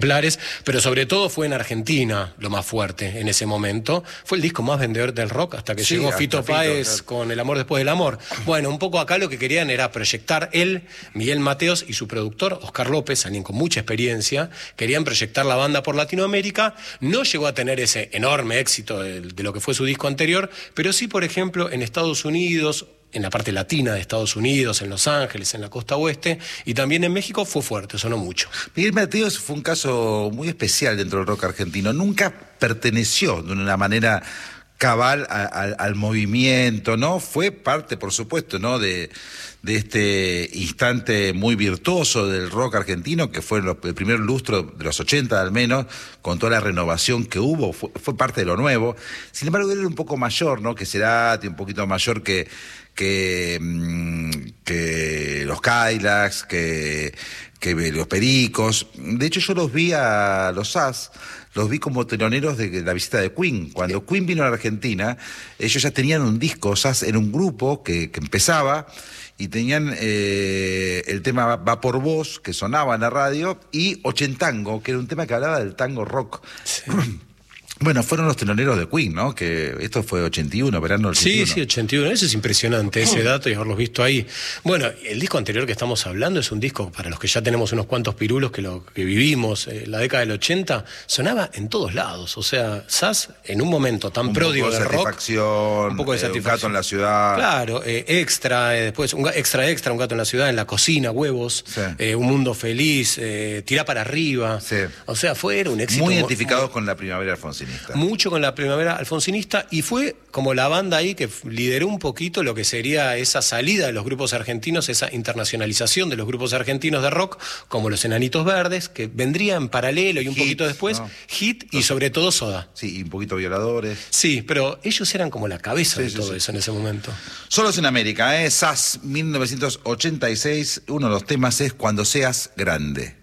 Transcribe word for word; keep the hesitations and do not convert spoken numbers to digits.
ejemplares, pero sobre todo fue en Argentina lo más fuerte en ese momento. Fue el disco más vendedor del rock hasta que sí, llegó hasta Fito Páez Fito, claro. con El amor después del amor. Bueno, un poco acá lo que querían era proyectar él, Miguel Mateos y su productor, Oscar López, alguien con mucha experiencia, querían proyectar la banda por Latinoamérica. No llegó a tener ese enorme éxito de, de lo que fue su disco anterior, pero sí, por ejemplo, en Estados Unidos, en la parte latina de Estados Unidos, en Los Ángeles, en la costa oeste, y también en México fue fuerte, sonó mucho. Miguel Mateos fue un caso muy especial dentro del rock argentino. Nunca perteneció de una manera cabal a, a, al movimiento, ¿no? Fue parte, por supuesto, ¿no? de, de este instante muy virtuoso del rock argentino, que fue lo, el primer lustro de los ochenta al menos, con toda la renovación que hubo, fue, fue parte de lo nuevo. Sin embargo, él era un poco mayor, ¿no? Que Cerati, un poquito mayor que... que, que los Cadillacs, que, que los Pericos. De hecho, yo los vi a los As, los vi como teloneros de la visita de Queen. Cuando sí. Queen vino a la Argentina, ellos ya tenían un disco, As era un grupo que, que empezaba y tenían eh, el tema Va por Vos, que sonaba en la radio, y Ochentango, que era un tema que hablaba del tango rock. Sí. Bueno, fueron los teloneros de Queen, ¿no? Que esto fue ochenta y uno, verano del ochenta y uno. Sí, sí, ochenta y uno. Eso es impresionante, ese dato y haberlos visto ahí. Bueno, el disco anterior que estamos hablando es un disco para los que ya tenemos unos cuantos pirulos que lo que vivimos eh, la década del ochenta, sonaba en todos lados. O sea, Sass, en un momento tan un pródigo poco de, de rock... satisfacción, un poco de eh, satisfacción. Un gato en la ciudad. Claro, eh, extra, eh, después, un extra extra, un gato en la ciudad, en la cocina, huevos, sí. eh, un mundo feliz, eh, tirá para arriba. Sí. O sea, fue era un éxito. Muy identificados muy, con la primavera alfonsinista. Mucho con la primavera alfonsinista, y fue como la banda ahí que lideró un poquito lo que sería esa salida de los grupos argentinos, esa internacionalización de los grupos argentinos de rock, como los Enanitos Verdes, que vendría en paralelo y un Hit, poquito después, ¿no? Hit y sobre todo Soda. Sí, y un poquito Violadores. Sí, pero ellos eran como la cabeza sí, de sí, todo sí. eso en ese momento. Solos en América, ¿eh? Sass, mil novecientos ochenta y seis, uno de los temas es Cuando seas grande.